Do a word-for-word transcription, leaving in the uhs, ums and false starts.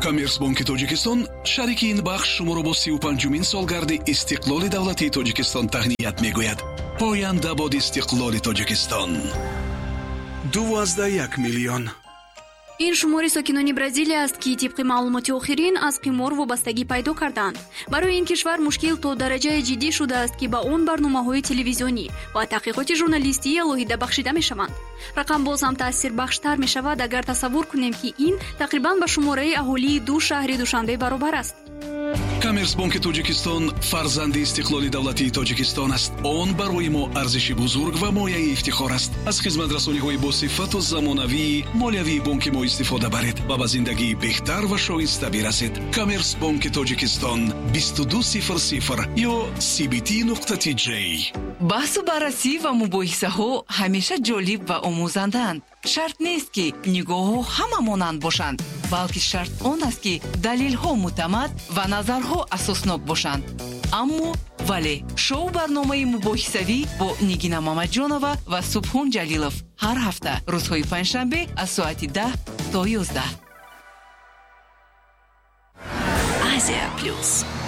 Коммерцбанки Тоҷикистон шарики ин бахш шуморо бо си و پنجمین سالگرد استقلال دولتی تاجیکستان تهنیت میگوید. پاینده باد استقلال تاجیکستان. دوازده یک میلیون. این شماری ساکنان برزیل است که طبق معلومات آخرین از قمار وابستگی پیدا کردند. برای این کشور مشکل تا درجه جدی شده است که با اون برنامه‌های تلویزیونی و تحقیقات ژورنالیستی الهیده بخشیده می‌شوند. رقم باز هم تاثیر بخشتر می‌شود اگر تصور کنیم که این تقریباً به شماره اهالی دو شهر دوشنبه برابر است. Коммерцбанки Тоҷикистон фарзанди истиқлоли давлатии Тоҷикистон аст. Он барои мо арзиши бузург ва мояи ифтихор аст. Аз хизматрасониҳои босифату замонавии молиявии бонки мо истифода баред ва ба зиндагии беҳтар ва шоиста бирасед. Коммерцбанки Тоҷикистон бисту ду сифр сифр ё си би ти нуқта ти ҷей. баҳсу баррасӣ ва мубоҳисаҳо ҳамеша ҷолиб ва омӯзанданд. шарт нест ки нигоҳҳо ҳама монанд бошанд, балки шарт он аст ки далелҳо муътамад ва назарҳо асоснок бошанд. аммо вале шоу барномаи мубоҳисавӣ бо Нигина Мамаҷонова ва Субҳон Ҷалилов ҳар ҳафта рӯзҳои панҷшанбе аз соати даҳ то ёздаҳ. Азия плюс.